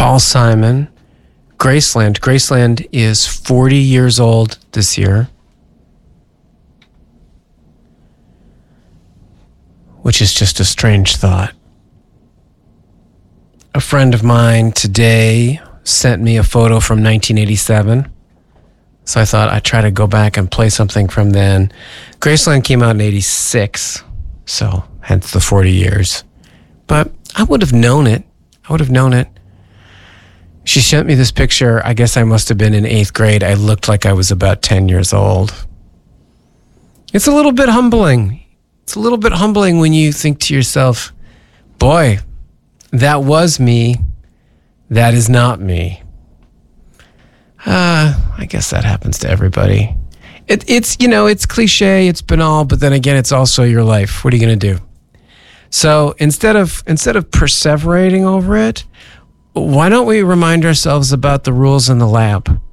Paul Simon, Graceland. Graceland is 40 years old this year, which is just a strange thought. A friend of mine today sent me a photo from 1987. So I thought I'd try to go back and play something from then. Graceland came out in 86, so hence the 40 years. But I would have known it. She sent me this picture. I guess I must have been in 8th grade. I looked like I was about 10 years old. It's a little bit humbling. It's a little bit humbling when you think to yourself, boy, that was me. That is not me. I guess that happens to everybody. It's cliche, it's banal, but then again, it's also your life. What are you going to do? So instead of perseverating over it, why don't we remind ourselves about the rules in the lab?